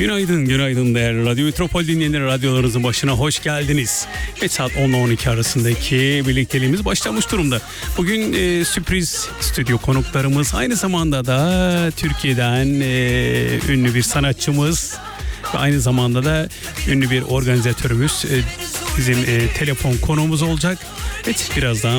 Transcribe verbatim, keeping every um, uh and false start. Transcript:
Günaydın, günaydın değerli Radyo Metropol dinleyenleri, radyolarınızın başına hoş geldiniz. Ve saat on ile on iki arasındaki birlikteliğimiz başlamış durumda. Bugün e, sürpriz stüdyo konuklarımız, aynı zamanda da Türkiye'den e, ünlü bir sanatçımız ve aynı zamanda da ünlü bir organizatörümüz e, bizim e, telefon konuğumuz olacak. Evet, birazdan